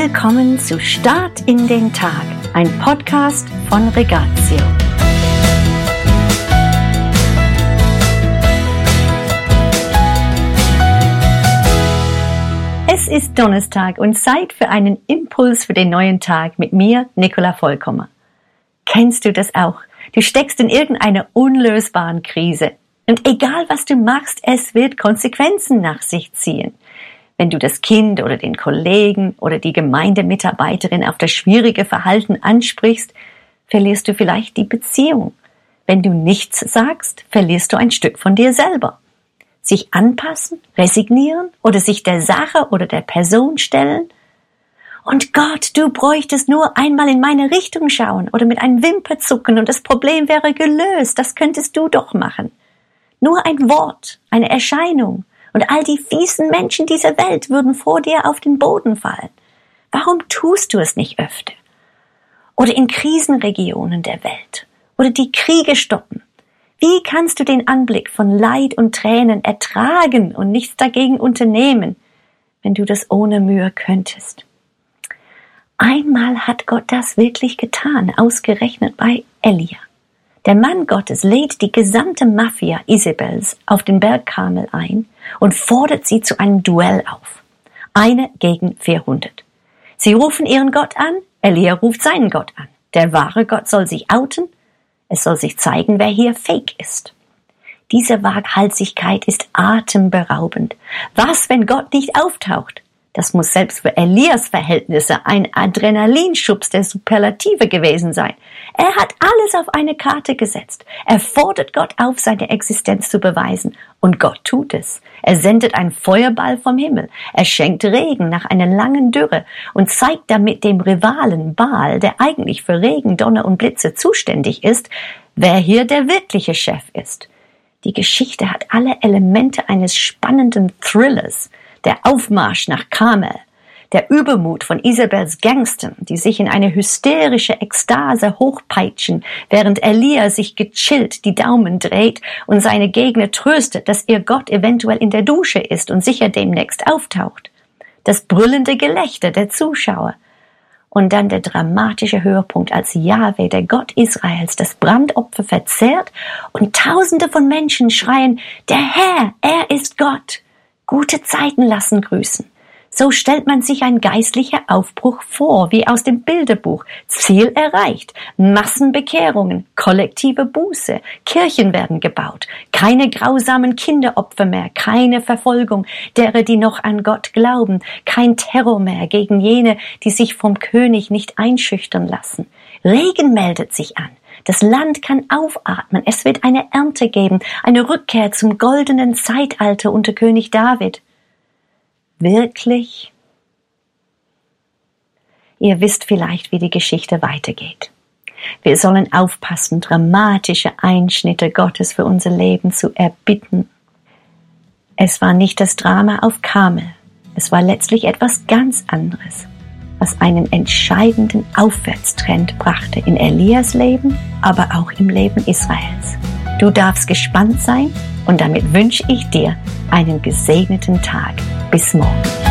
willkommen zu Start in den Tag, ein Podcast von Regatio. Es ist Donnerstag und Zeit für einen Impuls für den neuen Tag mit mir, Nicola Vollkommer. Kennst du das auch? Du steckst in irgendeiner unlösbaren Krise. Und egal was du machst, es wird Konsequenzen nach sich ziehen. Wenn du das Kind oder den Kollegen oder die Gemeindemitarbeiterin auf das schwierige Verhalten ansprichst, verlierst du vielleicht die Beziehung. Wenn du nichts sagst, verlierst du ein Stück von dir selber. Sich anpassen, resignieren oder sich der Sache oder der Person stellen? Und Gott, du bräuchtest nur einmal in meine Richtung schauen oder mit einem Wimperzucken und das Problem wäre gelöst. Das könntest du doch machen. Nur ein Wort, eine Erscheinung. Und all die fiesen Menschen dieser Welt würden vor dir auf den Boden fallen. Warum tust du es nicht öfter? Oder in Krisenregionen der Welt. Oder die Kriege stoppen. Wie kannst du den Anblick von Leid und Tränen ertragen und nichts dagegen unternehmen, wenn du das ohne Mühe könntest? Einmal hat Gott das wirklich getan, ausgerechnet bei Elia. Der Mann Gottes lädt die gesamte Mafia Isabels auf den Berg Karmel ein und fordert sie zu einem Duell auf. 1 gegen 400. Sie rufen ihren Gott an, Elia ruft seinen Gott an. Der wahre Gott soll sich outen, es soll sich zeigen, wer hier fake ist. Diese Waghalsigkeit ist atemberaubend. Was, wenn Gott nicht auftaucht? Das muss selbst für Elias Verhältnisse ein Adrenalinschubs der Superlative gewesen sein. Er hat alles auf eine Karte gesetzt. Er fordert Gott auf, seine Existenz zu beweisen. Und Gott tut es. Er sendet einen Feuerball vom Himmel. Er schenkt Regen nach einer langen Dürre und zeigt damit dem Rivalen Baal, der eigentlich für Regen, Donner und Blitze zuständig ist, wer hier der wirkliche Chef ist. Die Geschichte hat alle Elemente eines spannenden Thrillers. Der Aufmarsch nach Karmel, der Übermut von Isabels Gangstern, die sich in eine hysterische Ekstase hochpeitschen, während Elia sich gechillt die Daumen dreht und seine Gegner tröstet, dass ihr Gott eventuell in der Dusche ist und sicher demnächst auftaucht. Das brüllende Gelächter der Zuschauer. Und dann der dramatische Höhepunkt, als Jahwe, der Gott Israels, das Brandopfer verzehrt und Tausende von Menschen schreien, der Herr, er ist Gott. Gute Zeiten lassen grüßen. So stellt man sich ein geistlicher Aufbruch vor, wie aus dem Bilderbuch. Ziel erreicht. Massenbekehrungen, kollektive Buße, Kirchen werden gebaut, keine grausamen Kinderopfer mehr, keine Verfolgung derer, die noch an Gott glauben, kein Terror mehr gegen jene, die sich vom König nicht einschüchtern lassen. Regen meldet sich an. Das Land kann aufatmen, es wird eine Ernte geben, eine Rückkehr zum goldenen Zeitalter unter König David. Wirklich? Ihr wisst vielleicht, wie die Geschichte weitergeht. Wir sollen aufpassen, dramatische Einschnitte Gottes für unser Leben zu erbitten. Es war nicht das Drama auf Karmel, es war letztlich etwas ganz anderes, was einen entscheidenden Aufwärtstrend brachte in Elias Leben, aber auch im Leben Israels. Du darfst gespannt sein und damit wünsche ich dir einen gesegneten Tag. Bis morgen.